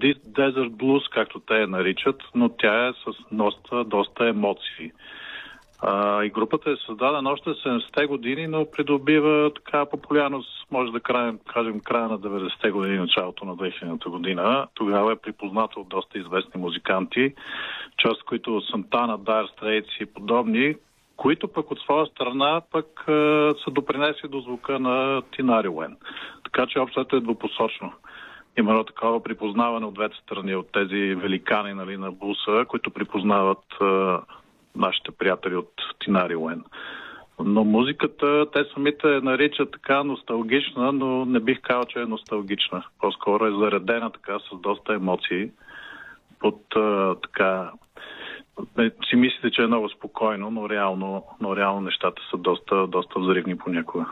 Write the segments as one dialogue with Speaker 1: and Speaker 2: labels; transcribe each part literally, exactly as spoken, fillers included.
Speaker 1: Desert Blues, както те я наричат, но тя е с доста, доста емоции. А, и групата е създадена още в седемдесетте години, но придобива така популярност, може да краем, кажем, края на деветдесетте години, началото на две хилядната година. Тогава е припозната от доста известни музиканти, част от които Сантана, Dire Straits и подобни, които пък от своя страна пък е, са допринесли до звука на Тинари Уен. Така че общото е двупосочно. Има едно такова припознаване от двете страни, от тези великани, нали, на блуса, които припознават е, нашите приятели от Тинари Уен. Но музиката, те самите наричат така носталгична, но не бих казал, че е носталгична. По-скоро е заредена така с доста емоции. Под е, така... си мислите, че е много спокойно, но реално, но реално нещата са доста, доста взривни понякога.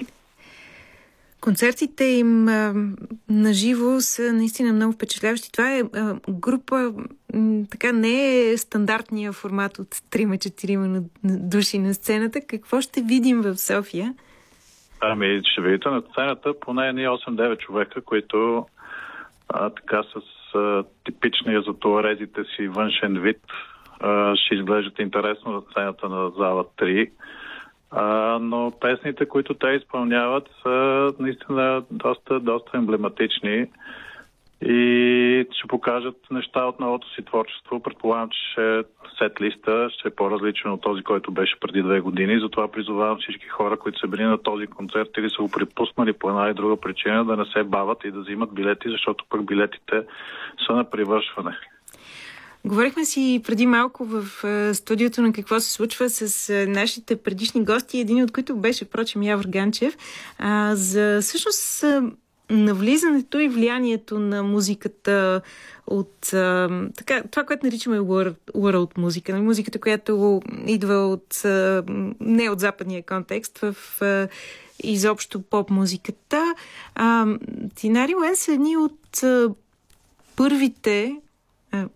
Speaker 2: Концертите им а, наживо са наистина много впечатляващи. Това е а, група, м, така не е стандартния формат от трима-четирима души на сцената. Какво ще видим в София?
Speaker 1: Ами, ще видите на сцената поне едни осем-девет човека, които а, така с а, типичния за туарезите си външен вид а, ще изглеждат интересно на сцената на зала три. А, но песните, които те изпълняват, са наистина доста, доста емблематични и ще покажат неща от новото си творчество. Предполагам, че сет-листа ще е по-различен от този, който беше преди две години. Затова призовавам всички хора, които са били на този концерт или са го припуснали по една и друга причина, да не се бават и да взимат билети, защото пък билетите са на привършване.
Speaker 2: Говорихме си преди малко в студиото на какво се случва с нашите предишни гости, един от които беше, впрочем, Явор Ганчев, а, за всъщност навлизането и влиянието на музиката от а, така, това, което наричаме world, world музика, музиката, която идва от а, не от западния контекст, в а, изобщо поп-музиката. А, Тинари Уен са едни от а, първите а,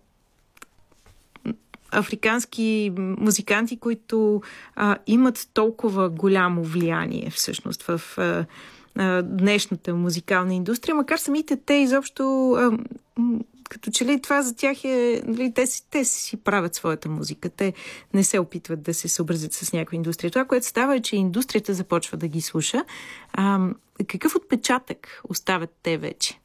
Speaker 2: африкански музиканти, които а, имат толкова голямо влияние всъщност в а, а, днешната музикална индустрия, макар самите те изобщо а, като че ли това за тях е... Те, те си правят своята музика. Те не се опитват да се съобразят с някаква индустрия. Това, което става е, че индустрията започва да ги слуша. А, какъв отпечатък оставят те вече?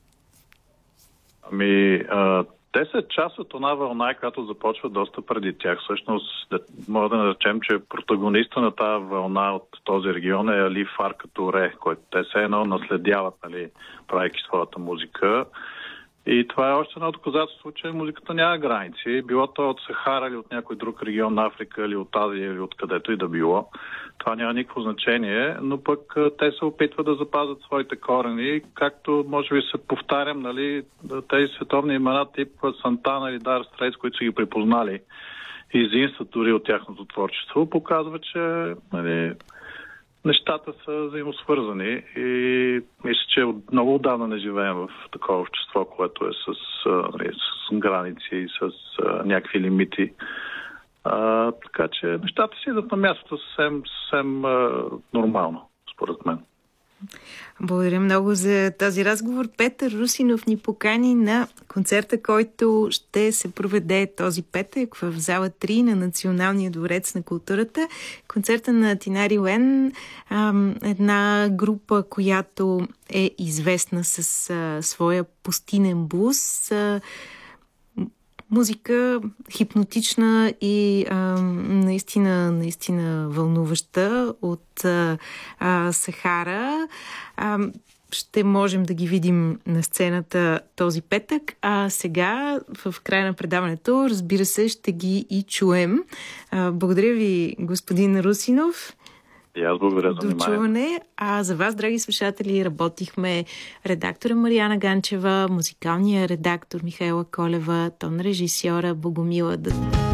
Speaker 1: Ами... А... Те са част от една вълна, която започва доста преди тях. Всъщност, може да наречем, че протагониста на тази вълна от този регион е Али Фарка Туре, който те се едно наследяват, нали, правейки своята музика. И това е още едно доказателство, че музиката няма граници. Било то от Сахара или от някой друг регион на Африка или от Азия или от където и да било. Това няма никакво значение, но пък те се опитват да запазят своите корени, както може би се повтарям, нали, тези световни имена тип Сантана или Dire Straits, които са ги припознали и изинстват дори от тяхното творчество, показва, че, нали, нещата са взаимосвързани и мисля, че много отдавна не живеем в такова общество, което е с, нали, с граници и с а, някакви лимити. А, така че нещата си идват на мястото съвсем, съвсем а, нормално, според мен.
Speaker 2: Благодаря много за този разговор. Петър Русинов ни покани на концерта, който ще се проведе този петък в зала три на Националния дворец на културата. Концерта на Тинари Уен, една група, която е известна с а, своя пустинен блуз, а, музика хипнотична и а, наистина, наистина вълнуваща от а, а, Сахара. А, ще можем да ги видим на сцената този петък, а сега в края на предаването, разбира се, ще ги и чуем. А, благодаря ви, господин Русинов.
Speaker 1: И аз благодаря за внимание.
Speaker 2: А за вас, драги слушатели, работихме редактора Мариана Ганчева, музикалния редактор Михаела Колева, тон режисьора Богомила